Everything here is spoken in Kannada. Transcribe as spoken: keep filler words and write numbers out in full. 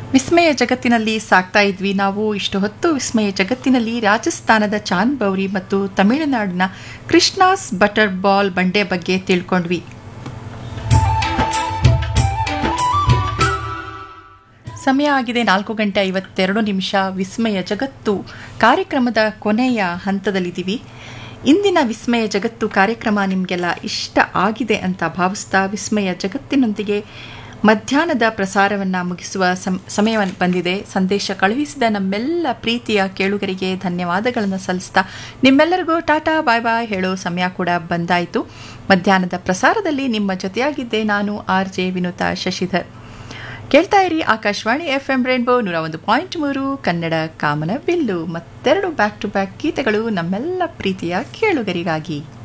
ವಿಸ್ಮಯ ಜಗತ್ತಿನಲ್ಲಿ ಸಾಕ್ತಾ ಇದ್ವಿ ನಾವು ಇಷ್ಟು ಹೊತ್ತು. ವಿಸ್ಮಯ ಜಗತ್ತಿನಲ್ಲಿ ರಾಜಸ್ಥಾನದ ಚಾಂದ್ ಬೌರಿ ಮತ್ತು ತಮಿಳುನಾಡಿನ ಕೃಷ್ಣಾಸ್ ಬಟರ್ ಬಾಲ್ ಬಂಡೆ ಬಗ್ಗೆ ತಿಳ್ಕೊಂಡ್ವಿ. ಸಮಯ ಆಗಿದೆ ನಾಲ್ಕು ಗಂಟೆ ಐವತ್ತೆರಡು ನಿಮಿಷ. ವಿಸ್ಮಯ ಜಗತ್ತು ಕಾರ್ಯಕ್ರಮದ ಕೊನೆಯ ಹಂತದಲ್ಲಿದ್ದೀವಿ. ಇಂದಿನ ವಿಸ್ಮಯ ಜಗತ್ತು ಕಾರ್ಯಕ್ರಮ ನಿಮಗೆಲ್ಲ ಇಷ್ಟ ಆಗಿದೆ ಅಂತ ಭಾವಿಸ್ತಾ ವಿಸ್ಮಯ ಜಗತ್ತಿನೊಂದಿಗೆ ಮಧ್ಯಾಹ್ನದ ಪ್ರಸಾರವನ್ನು ಮುಗಿಸುವ ಸಮಯ ಬಂದಿದೆ. ಸಂದೇಶ ಕಳುಹಿಸಿದ ನಮ್ಮೆಲ್ಲ ಪ್ರೀತಿಯ ಕೇಳುಗರಿಗೆ ಧನ್ಯವಾದಗಳನ್ನು ಸಲ್ಲಿಸ್ತಾ ನಿಮ್ಮೆಲ್ಲರಿಗೂ ಟಾಟಾ ಬಾಯ್ ಬಾಯ್ ಹೇಳೋ ಸಮಯ ಕೂಡ ಬಂದಾಯಿತು. ಮಧ್ಯಾಹ್ನದ ಪ್ರಸಾರದಲ್ಲಿ ನಿಮ್ಮ ಜೊತೆಯಾಗಿದ್ದೆ ನಾನು ಆರ್ ಜೆ ವಿನುತಾ ಶಶಿಧರ್. ಕೇಳ್ತಾ ಇರಿ ಆಕಾಶವಾಣಿ ಎಫ್ ಎಂ ರೇನ್ಬೋ ನೂರ ಒಂದು ಪಾಯಿಂಟ್ ಮೂರು ಕನ್ನಡ ಕಾಮನ ಬಿಲ್ಲು. ಮತ್ತೆರಡು ಬ್ಯಾಕ್ ಟು ಬ್ಯಾಕ್ ಗೀತೆಗಳು ನಮ್ಮೆಲ್ಲ ಪ್ರೀತಿಯ ಕೇಳುಗರಿಗಾಗಿ.